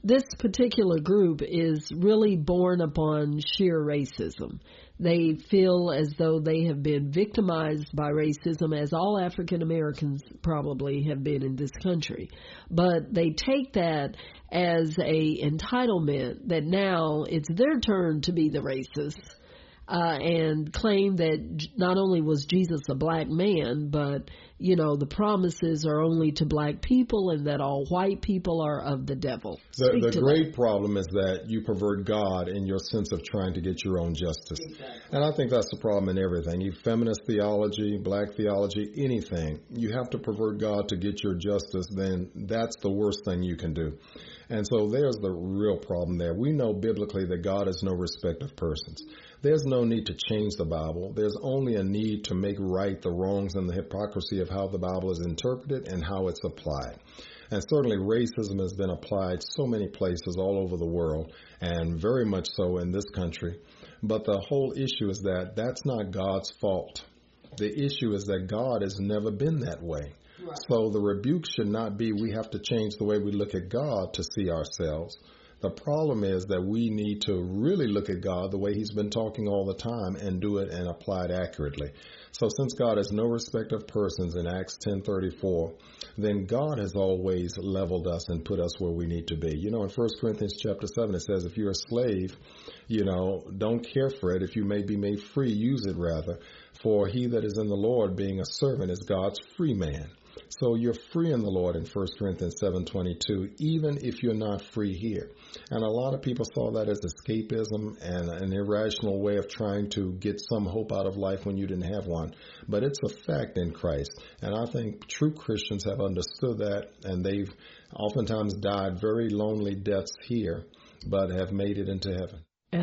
this particular group is really born upon sheer racism. They feel as though they have been victimized by racism, as all African Americans probably have been in this country. But they take that as a entitlement that now it's their turn to be the racist, and claim that not only was Jesus a black man, but, you know, the promises are only to black people and that all white people are of the devil. The great problem is that you pervert God in your sense of trying to get your own justice. Exactly. And I think that's the problem in everything. You feminist theology, black theology, anything. You have to pervert God to get your justice, then that's the worst thing you can do. And so there's the real problem there. We know biblically that God is no respect of persons. There's no need to change the Bible. There's only a need to make right the wrongs and the hypocrisy of how the Bible is interpreted and how it's applied. And certainly racism has been applied so many places all over the world, and very much so in this country. But the whole issue is that that's not God's fault. The issue is that God has never been that way. Right. So the rebuke should not be we have to change the way we look at God to see ourselves. The problem is that we need to really look at God the way he's been talking all the time and do it and apply it accurately. So since God has no respect of persons in Acts 10:34, then God has always leveled us and put us where we need to be. You know, in 1 Corinthians chapter 7, it says, if you're a slave, you know, don't care for it. If you may be made free, use it rather. For he that is in the Lord, being a servant, is God's free man. So you're free in the Lord in 1 Corinthians 7:22, even if you're not free here. And a lot of people saw that as escapism and an irrational way of trying to get some hope out of life when you didn't have one. But it's a fact in Christ. And I think true Christians have understood that, and they've oftentimes died very lonely deaths here, but have made it into heaven.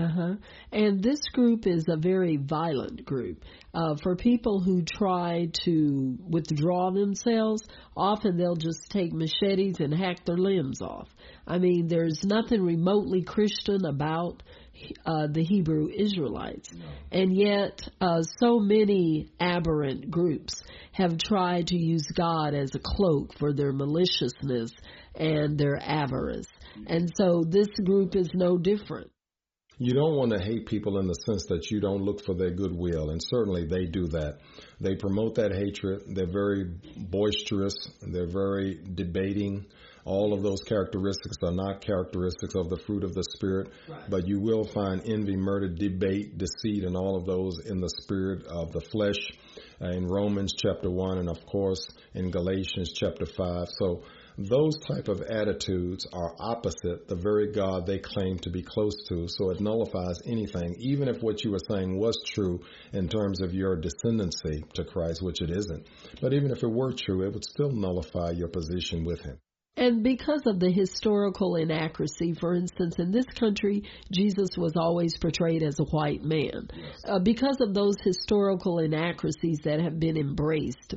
And this group is a very violent group. For people who try to withdraw themselves, often they'll just take machetes and hack their limbs off. I mean, there's nothing remotely Christian about the Hebrew Israelites. No. And yet, so many aberrant groups have tried to use God as a cloak for their maliciousness and their avarice. And so this group is no different. You don't want to hate people in the sense that you don't look for their goodwill, and certainly they do that. They promote that hatred. They're very boisterous. They're very debating. All of those characteristics are not characteristics of the fruit of the Spirit, right. But you will find envy, murder, debate, deceit, and all of those in the spirit of the flesh in Romans chapter 1 and, of course, in Galatians chapter 5. So those type of attitudes are opposite the very God they claim to be close to, so it nullifies anything, even if what you were saying was true in terms of your descendancy to Christ, which it isn't. But even if it were true, it would still nullify your position with him. And because of the historical inaccuracy, for instance, in this country, Jesus was always portrayed as a white man. Because of those historical inaccuracies that have been embraced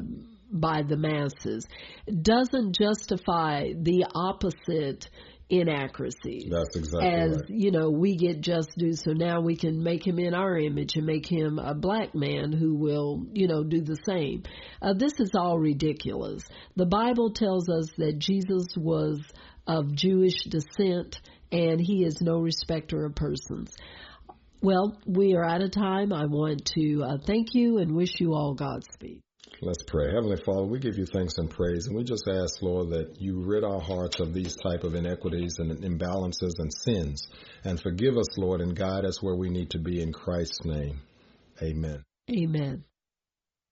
by the masses, doesn't justify the opposite inaccuracy. That's exactly as, right. You know, we get just due, so now we can make him in our image and make him a black man who will, you know, do the same. This is all ridiculous. The Bible tells us that Jesus was of Jewish descent and he is no respecter of persons. Well, we are out of time. I want to thank you and wish you all Godspeed. Let's pray. Heavenly Father, we give you thanks and praise, and we just ask, Lord, that you rid our hearts of these type of inequities and imbalances and sins, and forgive us, Lord, and guide us where we need to be in Christ's name. Amen. Amen.